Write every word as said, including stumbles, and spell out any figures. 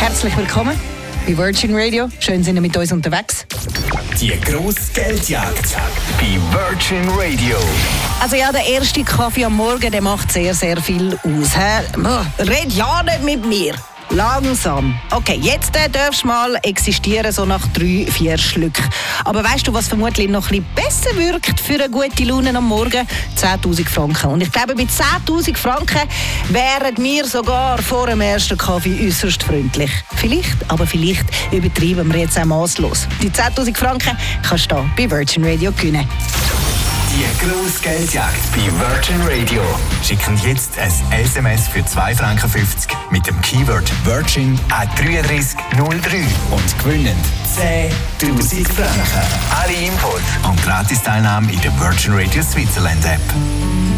Herzlich willkommen bei Virgin Radio. Schön, sind ihr mit uns unterwegs. Die grosse Geldjagd bei Virgin Radio. Also ja, der erste Kaffee am Morgen, der macht sehr, sehr viel aus. He? Red ja nicht mit mir. Langsam. Okay, jetzt äh, darfst du mal existieren, so nach drei, vier Schlücken. Aber weißt du, was vermutlich noch ein bisschen besser wirkt für eine gute Laune am Morgen? zehntausend Franken. Und ich glaube, mit zehntausend Franken wären wir sogar vor dem ersten Kaffee äußerst freundlich. Vielleicht, aber vielleicht übertreiben wir jetzt auch masslos. Die zehntausend Franken kannst du hier bei Virgin Radio gewinnen. Die grosse Geldjagd bei Virgin Radio. Schicken jetzt ein S M S für zwei Franken fünfzig mit dem Keyword Virgin an drei drei null drei und gewinnen zehntausend Franken. Alle Infos und Gratis-Teilnahme in der Virgin Radio Switzerland App.